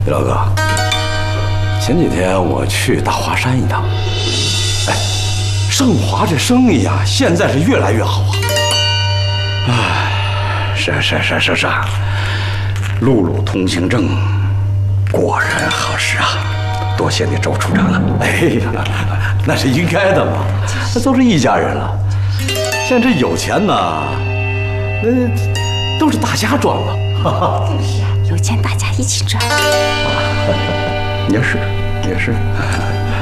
李老哥，前几天我去大华山一趟，哎，盛华这生意啊，现在是越来越好啊。哎，是，路路通行证，果然好使啊！多谢你周处长了。哎呀，那是应该的嘛，那都是一家人了。现在这有钱呢，那都是大家赚了。 就是啊，有钱大家一起赚。 也是。